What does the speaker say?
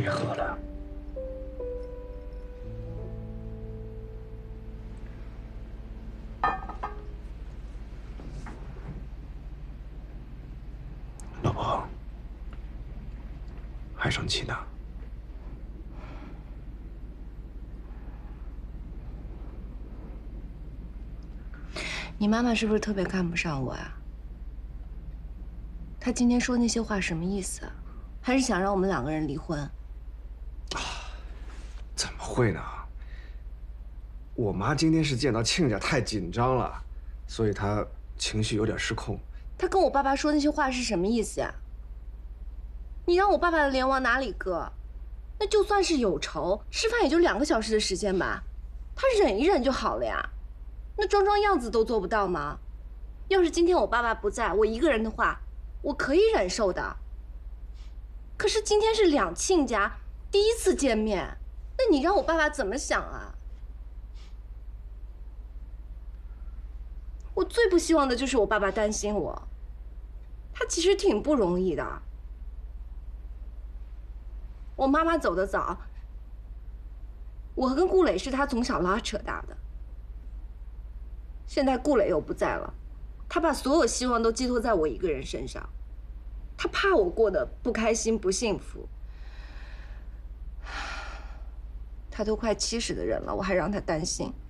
别喝了。老婆，还生气呢？ 你妈妈是不是特别看不上我呀？她今天说那些话什么意思啊？还是想让我们2个人离婚？ 怎么会呢？我妈今天是见到亲家太紧张了，所以她情绪有点失控。 她跟我爸爸说那些话是什么意思呀？你让我爸爸的脸往哪里搁？那就算是有仇，吃饭也就2个小时的时间吧，他忍一忍就好了呀。那装装样子都做不到吗？要是今天我爸爸不在，我一个人的话，我可以忍受的。可是今天是2亲家第1次见面，那你让我爸爸怎么想啊？我最不希望的就是我爸爸担心我，他其实挺不容易的。我妈妈走得早，我跟顾磊是他从小拉扯大的。现在顾磊又不在了，他把所有希望都寄托在我一个人身上，他怕我过得不开心、不幸福。他都快70的人了，我还让他担心。